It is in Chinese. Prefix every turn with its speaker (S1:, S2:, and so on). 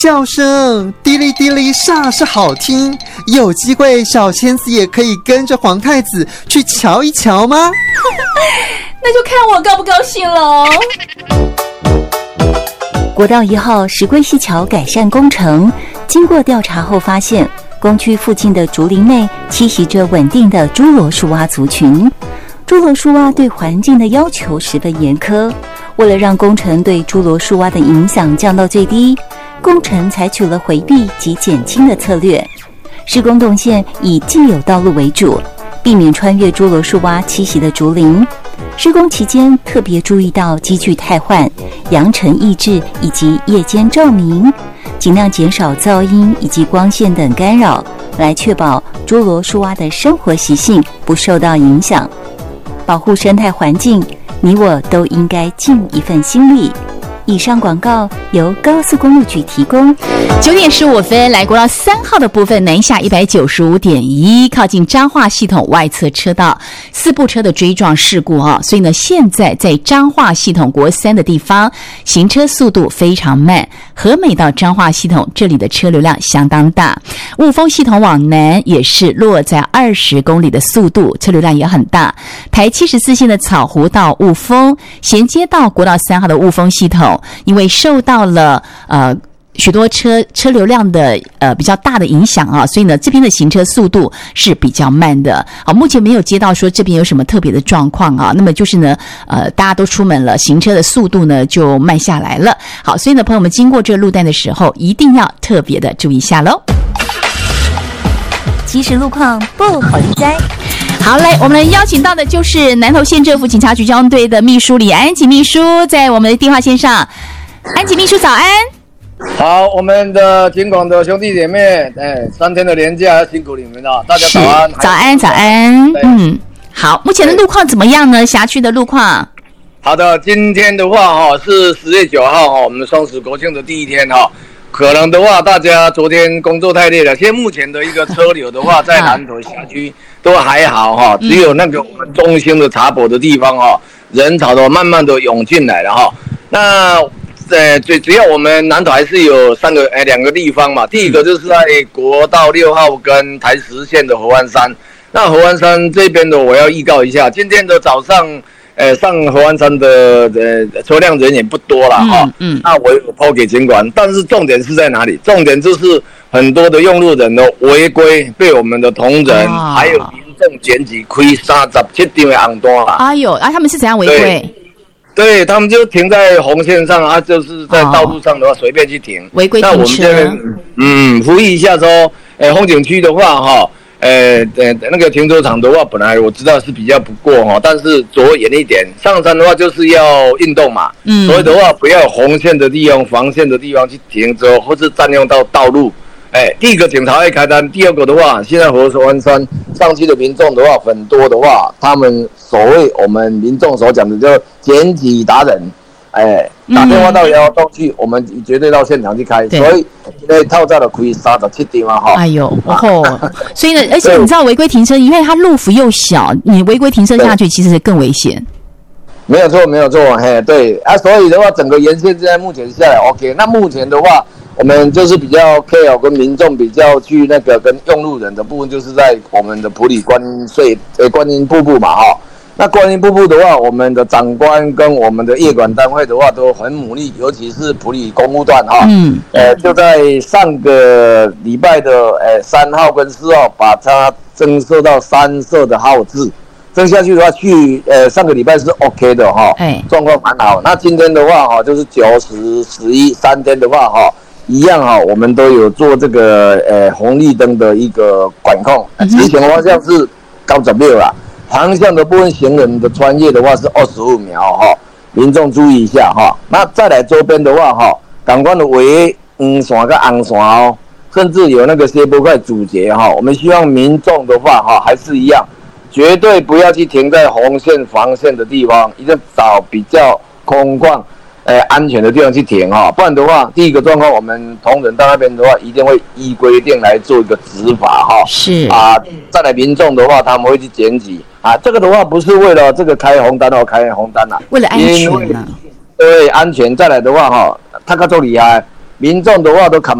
S1: 叫声滴哩滴哩煞是好听，有机会小千子也可以跟着皇太子去瞧一瞧吗？
S2: 那就看我高不高兴喽。
S3: 国道1号石龟溪桥改善工程，经过调查后发现，工区附近的竹林内栖息着稳定的侏罗树蛙族群。侏罗树蛙对环境的要求十分严苛，为了让工程对侏罗树蛙的影响降到最低，工程采取了回避及减轻的策略。施工动线以既有道路为主，避免穿越侏罗树蛙栖息的竹林。施工期间特别注意到机具汰换、扬尘抑制以及夜间照明，尽量减少噪音以及光线等干扰，来确保侏罗树蛙的生活习性不受到影响。保护生态环境，你我都应该尽一份心力。以上广告由高速公路局提供。
S2: 9:15，来国道3号的部分，南下195.1，靠近彰化系统外侧车道，4部车的追撞事故啊，所以呢，现在在彰化系统国3的地方，行车速度非常慢。和美到彰化系统这里的车流量相当大，雾峰系统往南也是落在20公里的速度，车流量也很大。台74线的草湖到雾峰，衔接到国道3号的雾峰系统，因为受到了许多车流量的比较大的影响啊，所以呢这边的行车速度是比较慢的啊。目前没有接到说这边有什么特别的状况啊，那么就是呢大家都出门了，行车的速度呢就慢下来了。好，所以呢朋友们经过这个路段的时候，一定要特别的注意一下喽。
S3: 即时路况不好理灾。
S2: 好，来，我们邀请到的就是南投县政府警察局交通队的秘书李安吉秘书，在我们的电话线上。安吉秘书早安。
S4: 好，我们的警广的兄弟姐妹，3天的连假辛苦你们了，大家早安。
S2: 早安，早安。好，目前的路况怎么样呢？辖区的路况。
S4: 好的，今天的话是10月9号我们双十国庆的第一天可能的话，大家昨天工作太累了。现在目前的一个车流的话，在南投辖区都还好只有那个我们中心的茶博的地方人潮都慢慢的涌进来了那主要我们南投还是有2个地方嘛。第一个就是在国道6号跟台10线的合欢山。那合欢山这边的我要预告一下，今天的早上上合欢山的车辆人也不多了那我有抛给警管，但是重点是在哪里？重点就是很多的用路人的违规被我们的同仁还有民众检举开37张的红单啦。
S2: 哎呦，他们是怎样违规？
S4: 对，他们就停在红线上就是在道路上的话随便去停，
S2: 违规停车。那我们这
S4: 边呼吁一下说，风景区的话那个停车场的话，本来我知道是比较不过但是着眼一点，上山的话就是要运动嘛，所以的话不要有红线的地方、黄线的地方去停车，或是占用到道路。第一个警察会开单，第二个的话，现在合欢山上去的民众的话很多的话，他们所谓我们民众所讲的叫检举达人，打电话到112去，我们绝对到现场去开，所以今天套在了开37张
S2: 哎呦所以呢，而且你知道违规停车，因为它路幅又小，你违规停车下去其实更危险。
S4: 没有错，对所以的话，整个沿线现在目前下来 OK。那目前的话，我们就是比较 care 跟民众比较去那个跟用路人的部分，就是在我们的埔里观音瀑布嘛那观音瀑布的话，我们的长官跟我们的业管单位的话都很努力，尤其是埔里公路段就在上个礼拜的3号跟4号，把它增设到3色的号志。增下去的话，上个礼拜是 OK 的状况蛮好。那今天的话就是9、10、11 3天的话一样我们都有做这个红绿灯的一个管控。直行方向是96啦，航向的部分行人的穿越的话是25秒民众注意一下那再来周边的话港关的围线跟红线甚至有那个斜坡块阻截我们希望民众的话还是一样。绝对不要去停在红线、黄线的地方，一定找比较空旷、安全的地方去停不然的话，第一个状况，我们同仁到那边的话，一定会依规定来做一个执法
S2: 是
S4: 再来民众的话，他们会去检举这个的话不是为了这个开红单开红单
S2: 为了安全
S4: 对安全。再来的话他可做厉害。 民众的话都